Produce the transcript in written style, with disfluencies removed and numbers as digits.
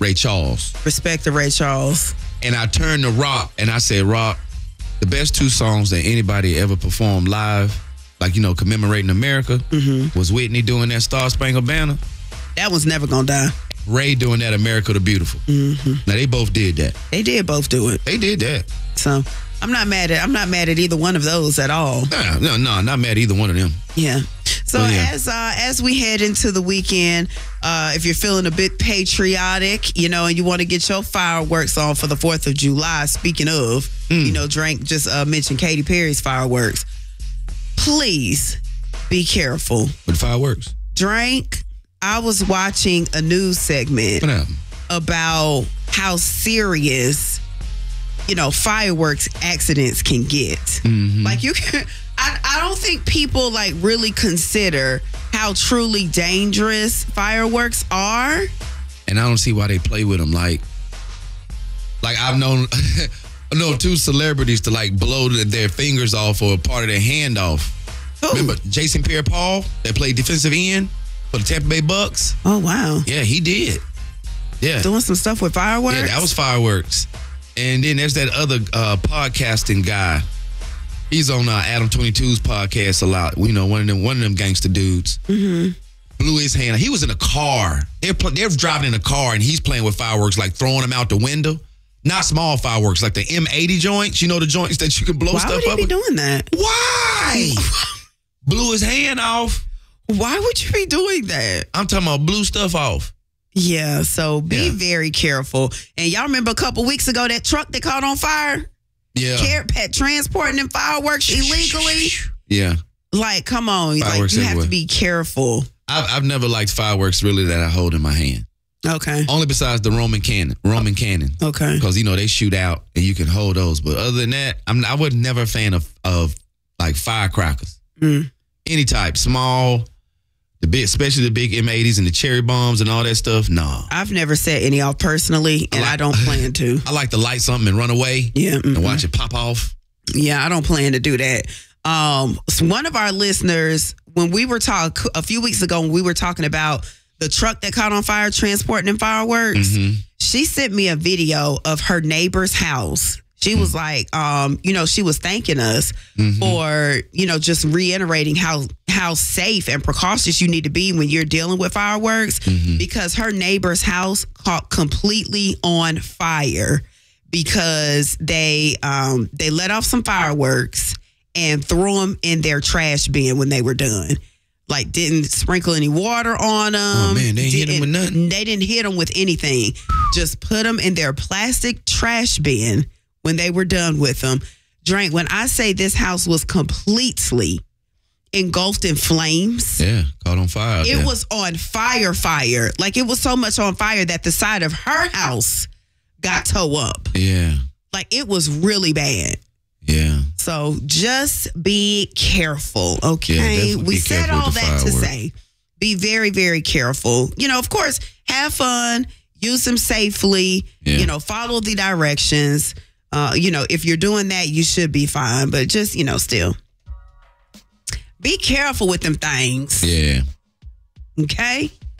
Ray Charles. Respect to Ray Charles. And I turned to Rock and I said, Rock, the best 2 songs that anybody ever performed live, like, commemorating America, was Whitney doing that Star Spangled Banner. That was never gonna die. Ray doing that America the Beautiful. Now, they both did that. They did both do it. They did that. So I'm not mad at either one of those at all. No, not mad at either one of them. Yeah. So as we head into the weekend, if you're feeling a bit patriotic, and you want to get your fireworks on for the 4th of July, speaking of, Drank just mentioned Katy Perry's fireworks. Please be careful. With fireworks? Drank, I was watching a news segment about how serious, fireworks accidents can get. Like you can, I don't think people really consider how truly dangerous fireworks are. And I don't see why they play with them. Like I've known, I know 2 celebrities to blow their fingers off or a part of their hand off. Ooh. Remember Jason Pierre-Paul that played defensive end for the Tampa Bay Bucks? Oh, wow. Yeah, he did. Yeah. Doing some stuff with fireworks? Yeah, that was fireworks. And then there's that other podcasting guy. He's on Adam 22's podcast a lot. One of them gangster dudes. Blew his hand. He was in a car. They're driving in a car and he's playing with fireworks, like throwing them out the window. Not small fireworks, like the M80 joints. The joints that you can blow stuff up. Why would he be doing that? Why? Blew his hand off. Why would you be doing that? I'm talking about blew stuff off. Yeah, so be very careful. And y'all remember a couple weeks ago that truck that caught on fire? Yeah. Transporting them fireworks illegally? Yeah. Come on. Fireworks you everywhere. have to be careful. I've never liked fireworks really that I hold in my hand. Okay. Only besides the Roman cannon. Okay. Because, they shoot out and you can hold those. But other than that, I was never a fan of firecrackers. Any type, small, especially the big M80s and the cherry bombs and all that stuff. No. I've never set any off personally, and I don't plan to. I like to light something and run away. Yeah. And watch it pop off. Yeah, I don't plan to do that. So one of our listeners, when we were talking a few weeks ago, when we were talking about the truck that caught on fire transporting them fireworks, she sent me a video of her neighbor's house. She was like, she was thanking us for, just reiterating how safe and precautious you need to be when you're dealing with fireworks, because her neighbor's house caught completely on fire because they let off some fireworks and threw them in their trash bin when they were done. Didn't sprinkle any water on them. Oh, man, they didn't hit them with nothing. They didn't hit them with anything. Just put them in their plastic trash bin when they were done with them. Drank, when I say this house was completely engulfed in flames. Yeah, caught on fire. It was on fire. It was so much on fire that the side of her house got towed up. Yeah. It was really bad. Yeah. So just be careful, okay? We said all that to say, be very, very careful. Of course, have fun, use them safely, follow the directions. If you're doing that, you should be fine. But just, still be careful with them things. Yeah. Okay?